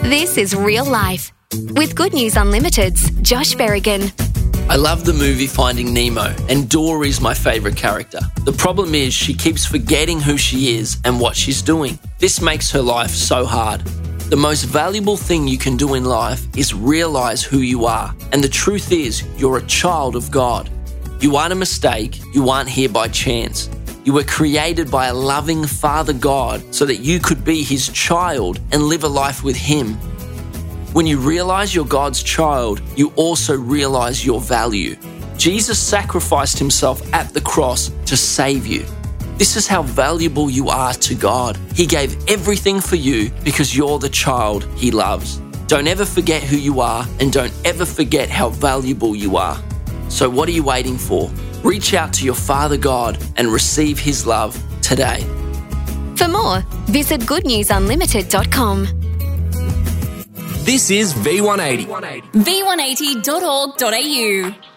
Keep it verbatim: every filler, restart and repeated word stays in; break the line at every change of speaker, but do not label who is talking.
This is Real Life with Good News Unlimited's Josh Berrigan.
I love the movie Finding Nemo, and Dory's my favourite character. The problem is she keeps forgetting who she is and what she's doing. This makes her life so hard. The most valuable thing you can do in life is realise who you are. And the truth is, you're a child of God. You aren't a mistake. You aren't here by chance. You were created by a loving Father God so that you could be His child and live a life with Him. When you realise you're God's child, you also realise your value. Jesus sacrificed Himself at the cross to save you. This is how valuable you are to God. He gave everything for you because you're the child He loves. Don't ever forget who you are, and don't ever forget how valuable you are. So what are you waiting for? Reach out to your Father God and receive His love today.
For more, visit good news unlimited dot com.
This is V one eighty.
v one eighty dot org dot a u